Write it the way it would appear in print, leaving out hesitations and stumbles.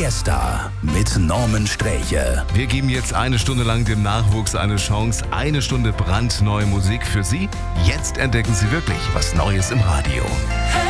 Fiesta mit Norman Sträche. Wir geben jetzt eine Stunde lang dem Nachwuchs eine Chance. Eine Stunde brandneue Musik für Sie. Jetzt entdecken Sie wirklich was Neues im Radio.